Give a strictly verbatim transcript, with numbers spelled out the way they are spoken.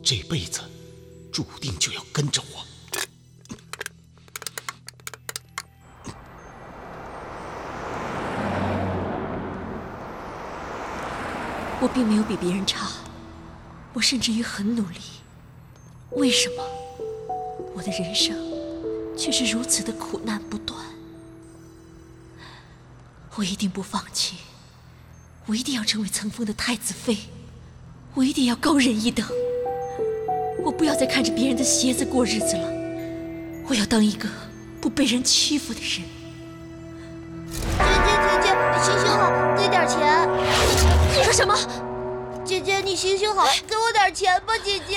这辈子注定就要跟着我。 我并没有比别人差，我甚至于很努力。为什么我的人生却是如此的苦难不断？我一定不放弃，我一定要成为曾封的太子妃，我一定要高人一等。我不要再看着别人的鞋子过日子了，我要当一个不被人欺负的人。 姐姐，姐姐，行行好，给点钱。 你说什么？ 姐姐，你行行好，给我点钱吧，姐姐。